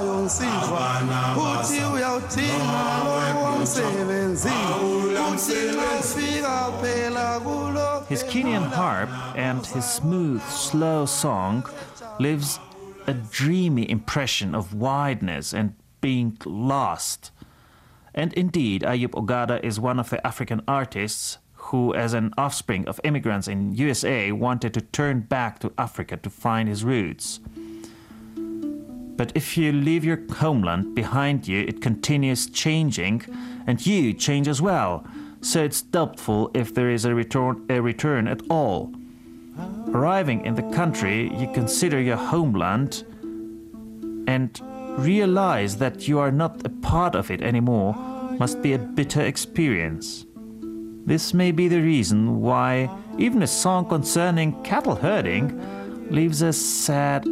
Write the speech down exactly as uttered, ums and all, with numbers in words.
His Kenyan harp and his smooth, slow song leaves a dreamy impression of wideness and being lost. And indeed, Ayub Ogada is one of the African artists who, as an offspring of immigrants in U S A, wanted to turn back to Africa to find his roots. But if you leave your homeland behind you, it continues changing, and you change as well. So it's doubtful if there is a return, a return at all. Arriving in the country, you consider your homeland and realize that you are not a part of it anymore must be a bitter experience. This may be the reason why even a song concerning cattle herding leaves a sad